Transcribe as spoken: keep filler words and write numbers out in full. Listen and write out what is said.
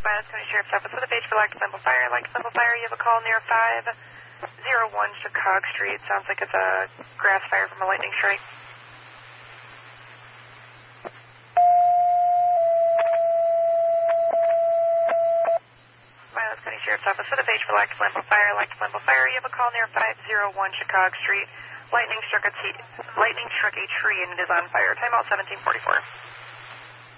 Miles County Sheriff's Office with a page for Lock Simple Fire. Lock Simple Fire, you have a call near five oh one Chicago Street. Sounds like it's a grass fire from a lightning strike. Miles County Sheriff's Office with a page for Lock Simple Fire. Lock Simple Fire, you have a call near five oh one Chicago Street. Lightning struck a, t lightning struck a tree and it is on fire. Timeout seventeen forty-four.